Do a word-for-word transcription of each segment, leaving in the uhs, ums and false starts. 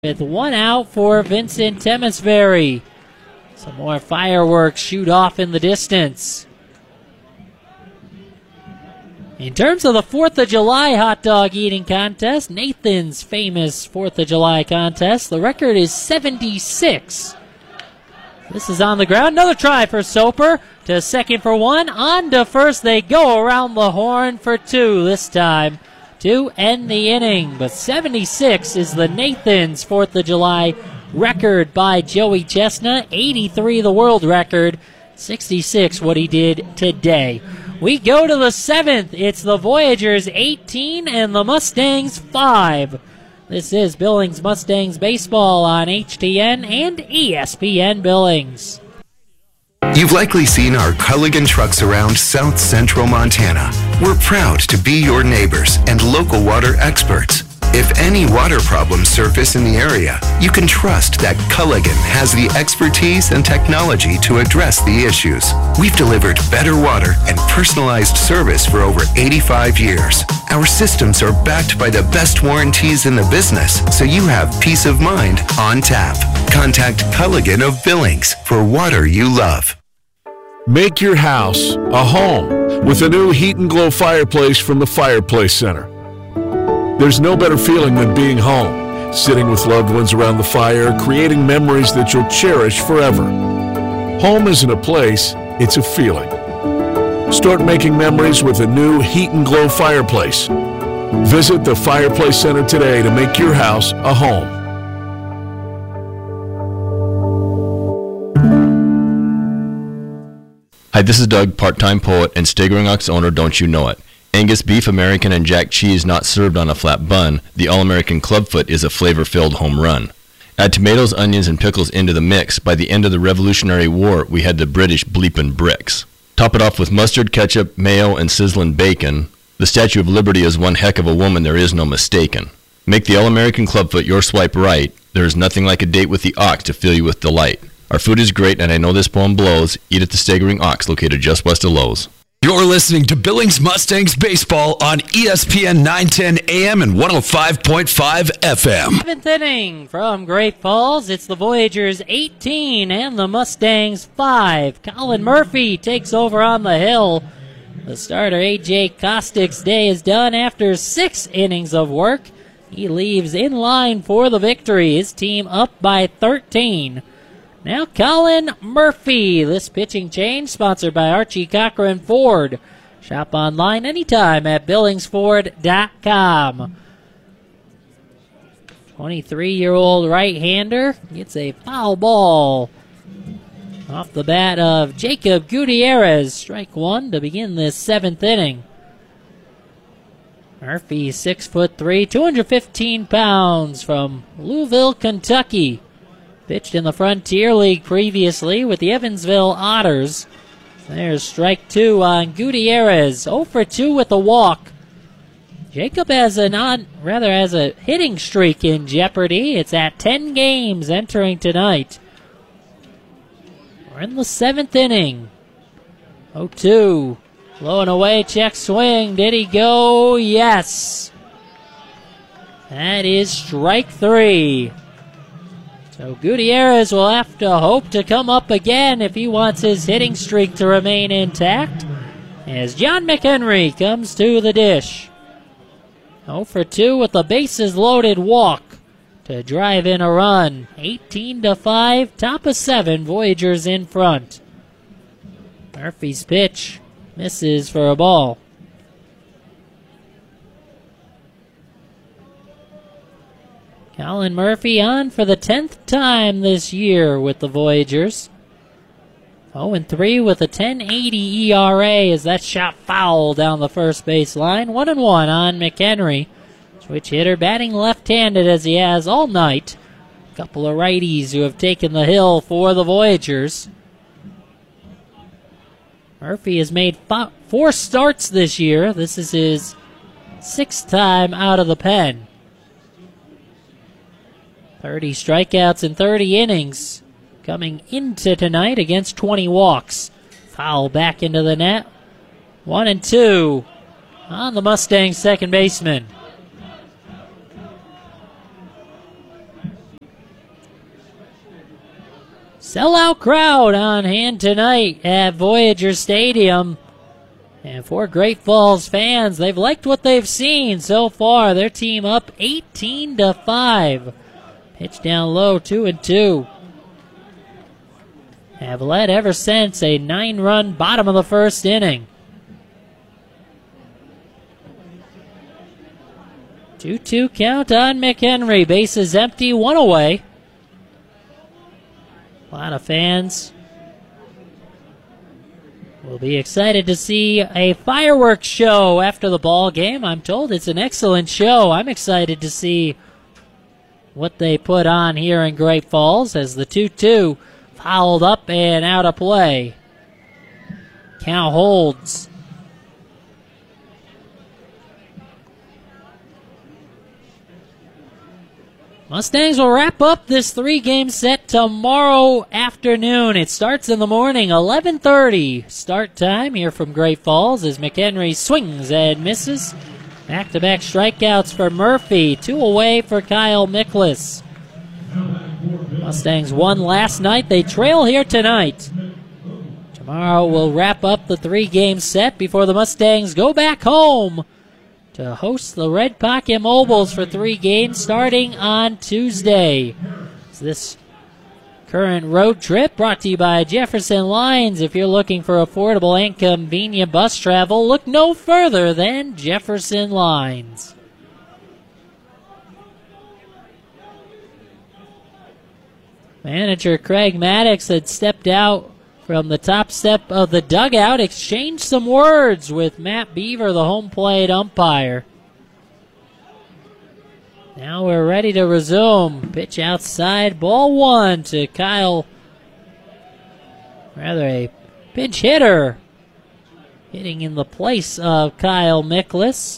With one out for Vincent Temesbury. Some more fireworks shoot off in the distance. In terms of the fourth of July hot dog eating contest, Nathan's famous fourth of July contest, the record is seventy-six. This is on the ground. Another try for Soper. To second for one. On to first. They go around the horn for two this time to end the inning. But seventy-six is the Nathan's fourth of July record by Joey Chestnut. eighty-three the world record. sixty-six what he did today. We go to the seventh. It's the Voyagers eighteen and the Mustangs five. This is Billings Mustangs baseball on H T N and E S P N Billings. You've likely seen our Culligan trucks around South Central Montana. We're proud to be your neighbors and local water experts. If any water problems surface in the area, you can trust that Culligan has the expertise and technology to address the issues. We've delivered better water and personalized service for over eighty-five years. Our systems are backed by the best warranties in the business, so you have peace of mind on tap. Contact Culligan of Billings for water you love. Make your house a home with a new Heat and Glow fireplace from the Fireplace Center. There's no better feeling than being home, sitting with loved ones around the fire, creating memories that you'll cherish forever. Home isn't a place, it's a feeling. Start making memories with a new Heat and Glow fireplace. Visit the Fireplace Center today to make your house a home. Hi, this is Doug, part-time poet and Staggering Ox owner, Don't You Know It. Angus beef, American, and Jack cheese not served on a flat bun, the All-American Clubfoot is a flavor-filled home run. Add tomatoes, onions, and pickles into the mix. By the end of the Revolutionary War, we had the British bleeping bricks. Top it off with mustard, ketchup, mayo, and sizzling bacon. The Statue of Liberty is one heck of a woman, there is no mistaken. Make the All-American Clubfoot your swipe right. There is nothing like a date with the ox to fill you with delight. Our food is great, and I know this poem blows. Eat at the Staggering Ox, located just west of Lowe's. You're listening to Billings Mustangs Baseball on E S P N nine ten A M and one oh five point five F M. Seventh inning from Great Falls. It's the Voyagers eighteen and the Mustangs five. Colin Murphy takes over on the hill. The starter A J Kostick's day is done after six innings of work. He leaves in line for the victory. His team up by thirteen. Now Colin Murphy. This pitching change sponsored by Archie Cochran Ford. Shop online anytime at billings ford dot com. twenty-three-year-old right-hander gets a foul ball off the bat of Jacob Gutierrez. Strike one to begin this seventh inning. Murphy, six foot three, two hundred fifteen pounds, from Louisville, Kentucky. Pitched in the Frontier League previously with the Evansville Otters. There's strike two on Gutierrez. oh for two with a walk. Jacob has a non, rather has a hitting streak in jeopardy. It's at ten games entering tonight. We're in the seventh inning. oh two. Low and away, check swing. Did he go? Yes. That is strike three. So Gutierrez will have to hope to come up again if he wants his hitting streak to remain intact, as John McHenry comes to the dish. oh for two with a bases loaded walk to drive in a run. eighteen to five, top of seven, Voyagers in front. Murphy's pitch misses for a ball. Colin Murphy on for the tenth time this year with the Voyagers. oh and three with a ten eighty E R A as that shot foul down the first base line. one and one on McHenry. Switch hitter batting left-handed as he has all night. A couple of righties who have taken the hill for the Voyagers. Murphy has made five, four starts this year. This is his sixth time out of the pen. thirty strikeouts in thirty innings coming into tonight against twenty walks. Foul back into the net. One and two on the Mustangs second baseman. sellout crowd on hand tonight at Voyager Stadium. And for Great Falls fans, they've liked what they've seen so far. Their team up eighteen to five. Pitch down low, two and two. Have led ever since a nine-run bottom of the first inning. two two count on McHenry. Bases empty, one away. A lot of fans will be excited to see a fireworks show after the ball game. I'm told it's an excellent show. I'm excited to see what they put on here in Great Falls as the two two fouled up and out of play. Count holds. Mustangs will wrap up this three-game set tomorrow afternoon. It starts in the morning, eleven thirty start time here from Great Falls as McHenry swings and misses. Back-to-back strikeouts for Murphy. Two away for Kyle Miklas. Mustangs won last night. They trail here tonight. Tomorrow we'll wrap up the three-game set before the Mustangs go back home to host the Red Pocket Mobiles for three games starting on Tuesday. So this current road trip brought to you by Jefferson Lines. If you're looking for affordable and convenient bus travel, look no further than Jefferson Lines. Manager Craig Maddox had stepped out from the top step of the dugout, exchanged some words with Matt Beaver, the home plate umpire. Now we're ready to resume. Pitch outside, ball one to Kyle. Rather a pinch hitter hitting in the place of Kyle Miklas.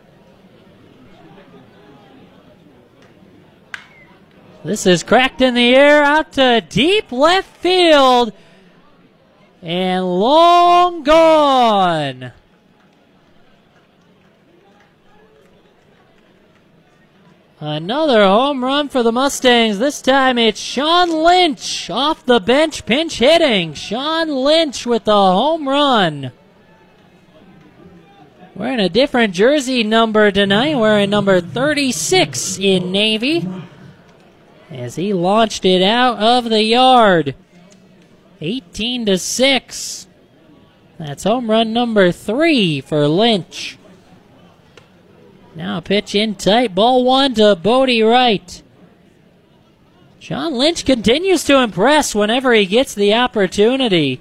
This is cracked in the air out to deep left field. And long gone. Another home run for the Mustangs. This time it's Sean Lynch off the bench, pinch hitting. Sean Lynch with the home run. Wearing a different jersey number tonight. Wearing number thirty-six in Navy. As he launched it out of the yard. eighteen to six. That's home run number three for Lynch. Now a pitch in tight. Ball one to Bodie Wright. Sean Lynch continues to impress whenever he gets the opportunity.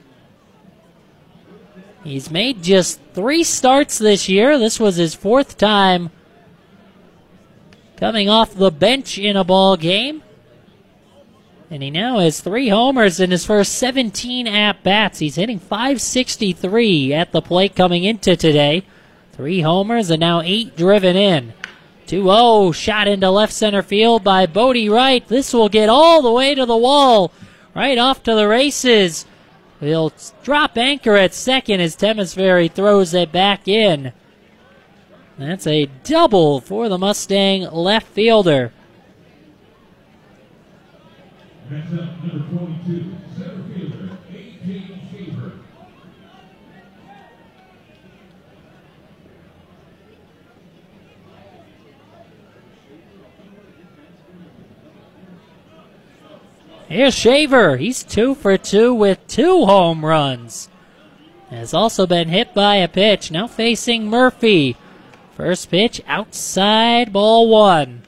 He's made just three starts this year. This was his fourth time coming off the bench in a ball game. And he now has three homers in his first seventeen at-bats. He's hitting five sixty-three at the plate coming into today. Three homers and now eight driven in. two oh shot into left center field by Bodie Wright. This will get all the way to the wall. Right off to the races. He'll drop anchor at second as Temesbury throws it back in. That's a double for the Mustang left fielder. Next up, number twenty-two, center fielder, A J Shaver. Here's Shaver. He's two for two with two home runs. Has also been hit by a pitch. Now facing Murphy. First pitch outside, ball one.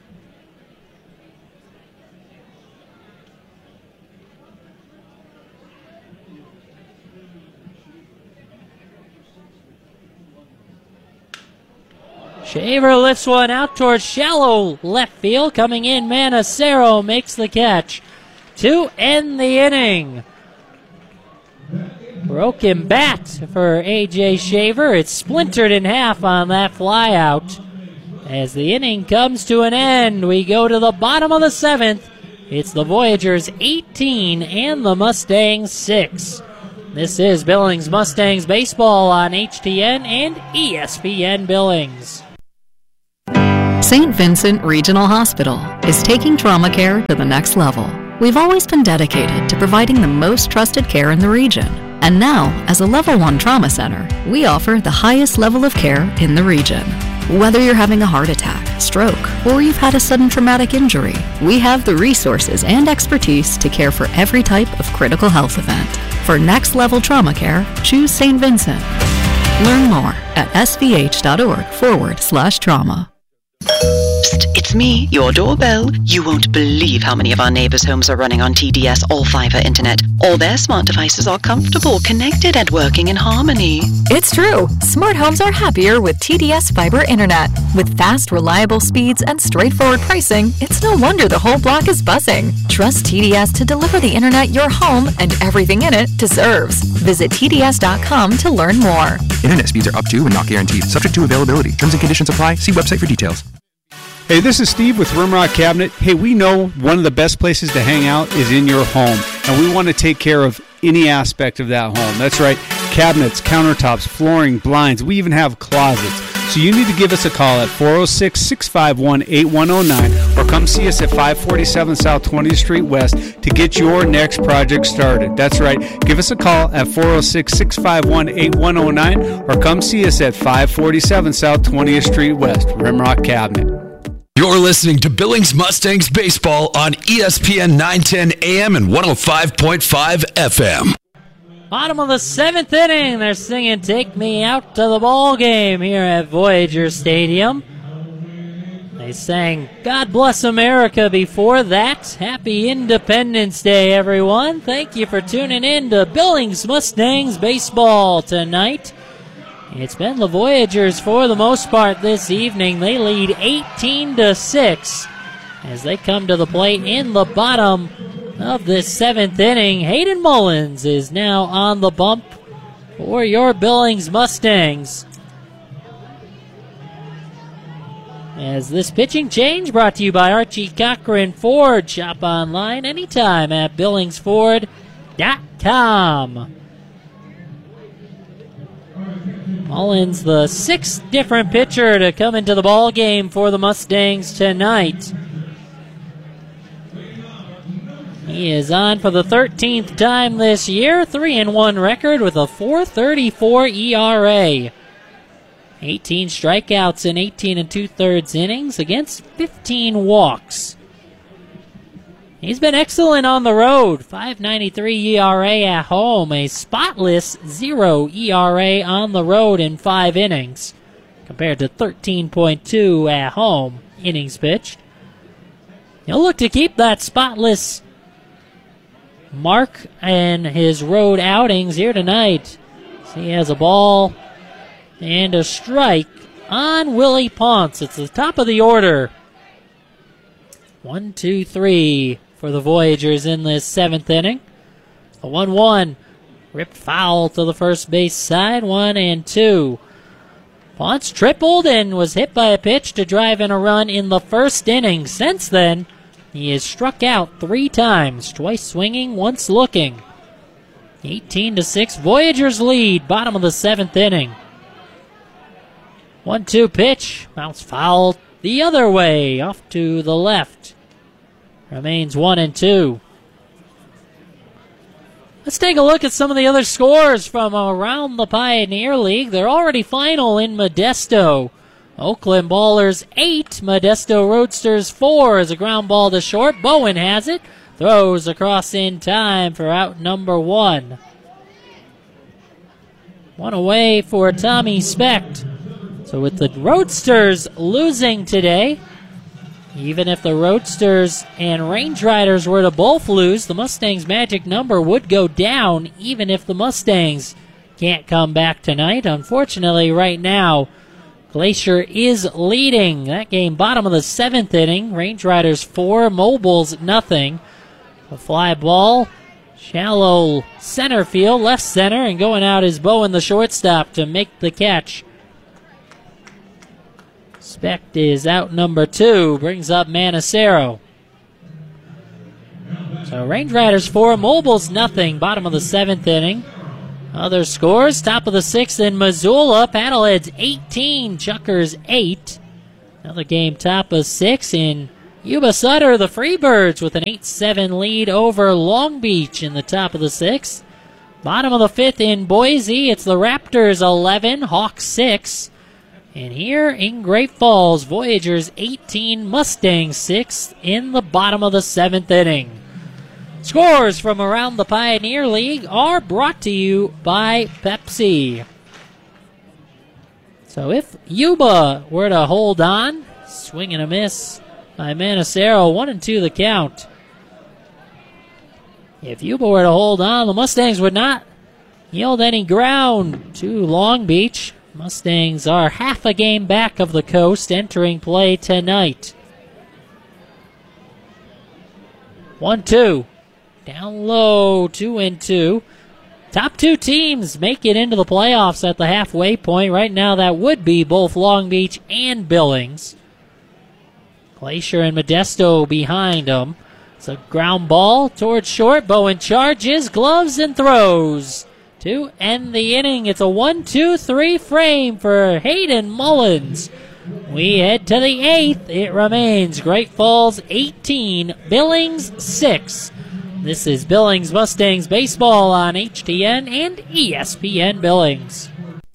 Shaver lifts one out towards shallow left field. Coming in, Manacero makes the catch to end the inning. Broken bat for A J Shaver. It's splintered in half on that flyout. As the inning comes to an end, we go to the bottom of the seventh. It's the Voyagers eighteen and the Mustangs six. This is Billings Mustangs baseball on H T N and E S P N Billings. Saint Vincent Regional Hospital is taking trauma care to the next level. We've always been dedicated to providing the most trusted care in the region. And now, as a Level one Trauma Center, we offer the highest level of care in the region. Whether you're having a heart attack, stroke, or you've had a sudden traumatic injury, we have the resources and expertise to care for every type of critical health event. For next-level trauma care, choose Saint Vincent. Learn more at svh.org forward slash trauma. Psst, it's me, your doorbell. You won't believe how many of our neighbors' homes are running on T D S All-Fiber Internet. All their smart devices are comfortable, connected, and working in harmony. It's true. Smart homes are happier with T D S Fiber Internet. With fast, reliable speeds and straightforward pricing, it's no wonder the whole block is buzzing. Trust T D S to deliver the internet your home and everything in it deserves. Visit T D S dot com to learn more. Internet speeds are up to and not guaranteed. Subject to availability. Terms and conditions apply. See website for details. Hey, this is Steve with Rimrock Cabinet. Hey, we know one of the best places to hang out is in your home, and we want to take care of any aspect of that home. That's right, cabinets, countertops, flooring, blinds. We even have closets. So you need to give us a call at four oh six, six five one, eight one oh nine or come see us at five forty-seven South twentieth Street West to get your next project started. That's right, give us a call at four oh six, six five one, eight one oh nine or come see us at five forty-seven South twentieth Street West. Rimrock Cabinet. You're listening to Billings Mustangs Baseball on E S P N nine ten A M and one oh five point five F M. Bottom of the seventh inning, they're singing Take Me Out to the Ball Game here at Voyager Stadium. They sang God Bless America before that. Happy Independence Day, everyone. Thank you for tuning in to Billings Mustangs Baseball tonight. It's been the Voyagers for the most part this evening. They lead eighteen to six as they come to the plate in the bottom of this seventh inning. Hayden Mullins is now on the bump for your Billings Mustangs. As this pitching change brought to you by Archie Cochran Ford. Shop online anytime at billings ford dot com. Mullins, the sixth different pitcher to come into the ball game for the Mustangs tonight. He is on for the thirteenth time this year, three and one record with a four thirty-four E R A. eighteen strikeouts in eighteen and two-thirds innings against fifteen walks. He's been excellent on the road. five ninety-three E R A at home. A spotless zero E R A on the road in five innings compared to thirteen point two at home innings pitched. He'll look to keep that spotless mark in his road outings here tonight. So he has a ball and a strike on Willie Ponce. It's the top of the order. One, two, three for the Voyagers in this seventh inning. A one one. Ripped foul to the first base side. One and two. Ponce tripled and was hit by a pitch to drive in a run in the first inning. Since then, he has struck out three times. Twice swinging, once looking. eighteen to six. Voyagers lead. Bottom of the seventh inning. one two pitch. Bounce foul the other way. Off to the left. Remains one and two. Let's take a look at some of the other scores from around the Pioneer League. They're already final in Modesto. Oakland Ballers eight, Modesto Roadsters four as a ground ball to short. Bowen has it. Throws across in time for out number one. One away for Tommy Specht. So with the Roadsters losing today, even if the Roadsters and Range Riders were to both lose, the Mustangs' magic number would go down, even if the Mustangs can't come back tonight. Unfortunately, right now, Glacier is leading that game. Bottom of the seventh inning. Range Riders four, Mobiles nothing. A fly ball, shallow center field, left center, and going out is Bowen, the shortstop, to make the catch. Specht is out number two, brings up Manacero. So Range Riders four, Mobiles nothing, bottom of the seventh inning. Other scores, top of the sixth in Missoula, Paddleheads eighteen, Chuckers eight. Another game top of six in Yuba Sutter, the Freebirds, with an eight seven lead over Long Beach in the top of the sixth. Bottom of the fifth in Boise, it's the Raptors eleven, Hawks six. And here in Great Falls, Voyagers eighteen, Mustangs six in the bottom of the seventh inning. Scores from around the Pioneer League are brought to you by Pepsi. So if Yuba were to hold on, swing and a miss by Manacero, one and two the count. If Yuba were to hold on, the Mustangs would not yield any ground to Long Beach. Mustangs are half a game back of the Coast entering play tonight. one two. Down low, two and two. Top two teams make it into the playoffs at the halfway point. Right now, that would be both Long Beach and Billings. Glacier and Modesto behind them. It's a ground ball towards short. Bowen charges, gloves, and throws to end the inning. It's a one two three frame for Hayden Mullins. We head to the eighth. It remains Great Falls eighteen, Billings six. This is Billings Mustangs baseball on H T N and E S P N Billings.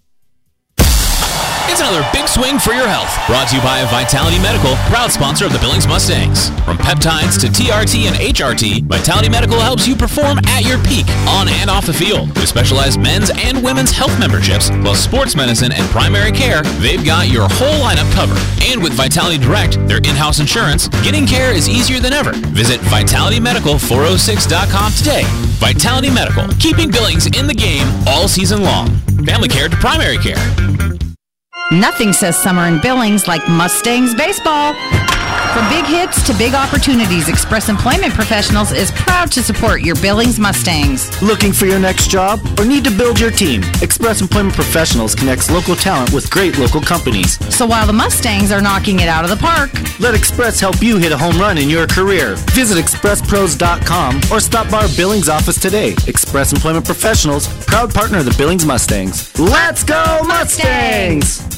It's another big swing for your health. Brought to you by Vitality Medical, proud sponsor of the Billings Mustangs. From peptides to T R T and H R T, Vitality Medical helps you perform at your peak, on and off the field. With specialized men's and women's health memberships, plus sports medicine and primary care, they've got your whole lineup covered. And with Vitality Direct, their in-house insurance, getting care is easier than ever. Visit vitality medical four oh six dot com today. Vitality Medical, keeping Billings in the game all season long. Family care to primary care. Nothing says summer in Billings like Mustangs baseball. From big hits to big opportunities, Express Employment Professionals is proud to support your Billings Mustangs. Looking for your next job or need to build your team? Express Employment Professionals connects local talent with great local companies. So while the Mustangs are knocking it out of the park, let Express help you hit a home run in your career. Visit express pros dot com or stop by our Billings office today. Express Employment Professionals, proud partner of the Billings Mustangs. Let's go Mustangs!